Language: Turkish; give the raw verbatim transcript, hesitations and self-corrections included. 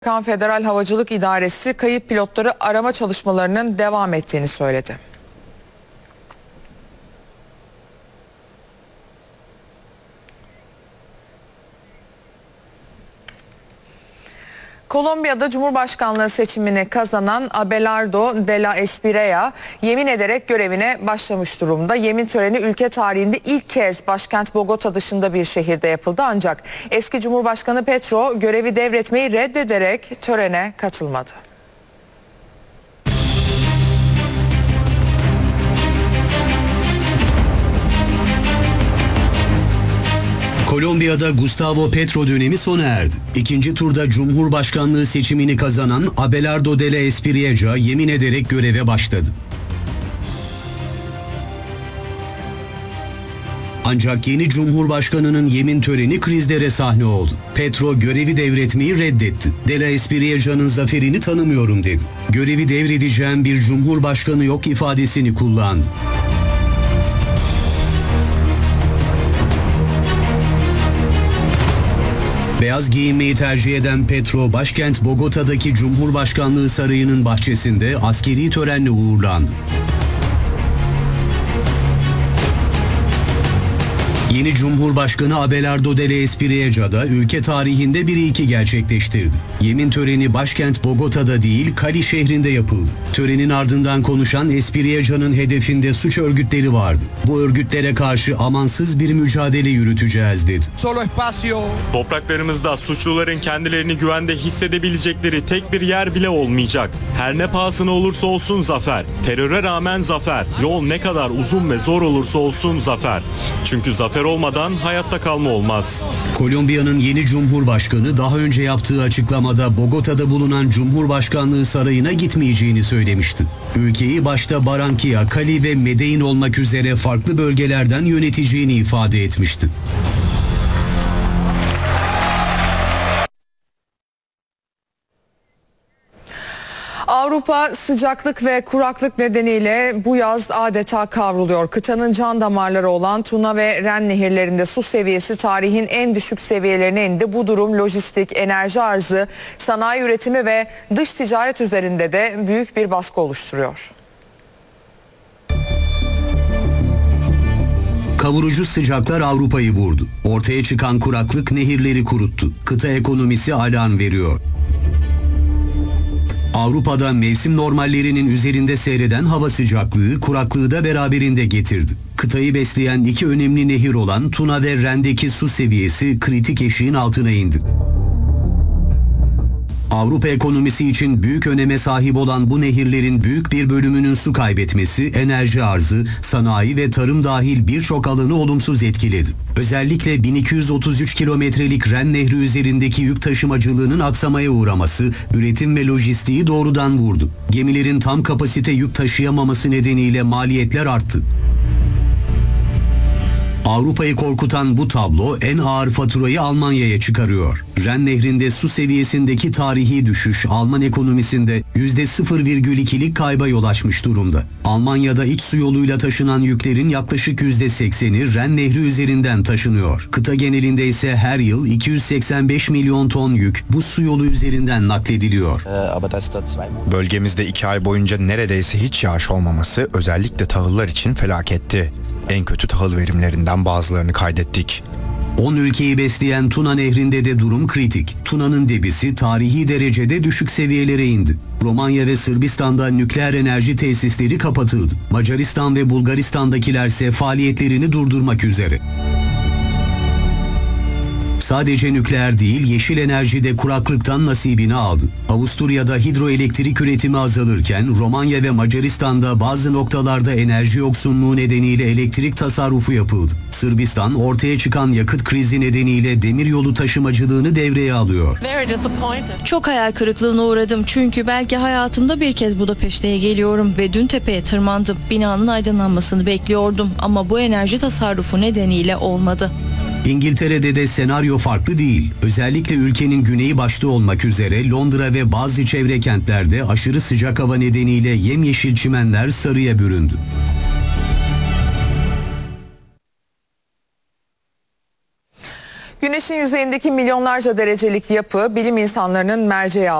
Amerikan Federal Havacılık İdaresi kayıp pilotları arama çalışmalarının devam ettiğini söyledi. Kolombiya'da Cumhurbaşkanlığı seçimini kazanan Abelardo de la Espriella yemin ederek görevine başlamış durumda. Yemin töreni ülke tarihinde ilk kez başkent Bogota dışında bir şehirde yapıldı, ancak eski Cumhurbaşkanı Petro görevi devretmeyi reddederek törene katılmadı. Kolombiya'da Gustavo Petro dönemi sona erdi. İkinci turda Cumhurbaşkanlığı seçimini kazanan Abelardo de la Espriella yemin ederek göreve başladı. Ancak yeni Cumhurbaşkanı'nın yemin töreni krizlere sahne oldu. Petro görevi devretmeyi reddetti. De la Espriella'nın zaferini tanımıyorum dedi. Görevi devredeceğim bir Cumhurbaşkanı yok ifadesini kullandı. Beyaz giyinmeyi tercih eden Petro, başkent Bogota'daki Cumhurbaşkanlığı Sarayı'nın bahçesinde askeri törenle uğurlandı. Yeni Cumhurbaşkanı Abelardo de la Espriella da ülke tarihinde bir ilki gerçekleştirdi. Yemin töreni başkent Bogota'da değil, Cali şehrinde yapıldı. Törenin ardından konuşan Espriella'nın hedefinde suç örgütleri vardı. Bu örgütlere karşı amansız bir mücadele yürüteceğiz dedi. Topraklarımızda suçluların kendilerini güvende hissedebilecekleri tek bir yer bile olmayacak. Her ne pahasına olursa olsun zafer. Teröre rağmen zafer. Yol ne kadar uzun ve zor olursa olsun zafer. Çünkü zafer olmadan hayatta kalma olmaz. Kolombiya'nın yeni Cumhurbaşkanı daha önce yaptığı açıklamada Bogota'da bulunan Cumhurbaşkanlığı Sarayı'na gitmeyeceğini söylemişti. Ülkeyi başta Barranquilla, Cali ve Medellin olmak üzere farklı bölgelerden yöneteceğini ifade etmişti. Avrupa sıcaklık ve kuraklık nedeniyle bu yaz adeta kavruluyor. Kıtanın can damarları olan Tuna ve Ren nehirlerinde su seviyesi tarihin en düşük seviyelerine indi. Bu durum lojistik, enerji arzı, sanayi üretimi ve dış ticaret üzerinde de büyük bir baskı oluşturuyor. Kavurucu sıcaklar Avrupa'yı vurdu. Ortaya çıkan kuraklık nehirleri kuruttu. Kıta ekonomisi alarm veriyor. Avrupa'da mevsim normallerinin üzerinde seyreden hava sıcaklığı kuraklığı da beraberinde getirdi. Kıtayı besleyen iki önemli nehir olan Tuna ve Ren'deki su seviyesi kritik eşiğin altına indi. Avrupa ekonomisi için büyük öneme sahip olan bu nehirlerin büyük bir bölümünün su kaybetmesi, enerji arzı, sanayi ve tarım dahil birçok alanı olumsuz etkiledi. Özellikle bin iki yüz otuz üç kilometrelik Ren Nehri üzerindeki yük taşımacılığının aksamaya uğraması, üretim ve lojistiği doğrudan vurdu. Gemilerin tam kapasite yük taşıyamaması nedeniyle maliyetler arttı. Avrupa'yı korkutan bu tablo en ağır faturayı Almanya'ya çıkarıyor. Ren Nehri'nde su seviyesindeki tarihi düşüş Alman ekonomisinde yüzde sıfır virgül ikilik kayba yol açmış durumda. Almanya'da iç su yoluyla taşınan yüklerin yaklaşık yüzde sekseni Ren Nehri üzerinden taşınıyor. Kıta genelinde ise her yıl iki yüz seksen beş milyon ton yük bu su yolu üzerinden naklediliyor. Bölgemizde iki ay boyunca neredeyse hiç yağış olmaması özellikle tahıllar için felaketti. En kötü tahıl verimlerinden bazılarını kaydettik. on ülkeyi besleyen Tuna Nehri'nde de durum kritik. Tuna'nın debisi tarihi derecede düşük seviyelere indi. Romanya ve Sırbistan'da nükleer enerji tesisleri kapatıldı. Macaristan ve Bulgaristan'dakilerse faaliyetlerini durdurmak üzere. Sadece nükleer değil, yeşil enerji de kuraklıktan nasibini aldı. Avusturya'da hidroelektrik üretimi azalırken Romanya ve Macaristan'da bazı noktalarda enerji yoksunluğu nedeniyle elektrik tasarrufu yapıldı. Sırbistan ortaya çıkan yakıt krizi nedeniyle demiryolu taşımacılığını devreye alıyor. Çok hayal kırıklığına uğradım çünkü belki hayatımda bir kez Budapeşte'ye geliyorum ve dün tepeye tırmandım. Binanın aydınlanmasını bekliyordum ama bu enerji tasarrufu nedeniyle olmadı. İngiltere'de de senaryo farklı değil. Özellikle ülkenin güneyi başta olmak üzere Londra ve bazı çevre kentlerde aşırı sıcak hava nedeniyle yemyeşil çimenler sarıya büründü. Güneşin yüzeyindeki milyonlarca derecelik yapı bilim insanlarının merceği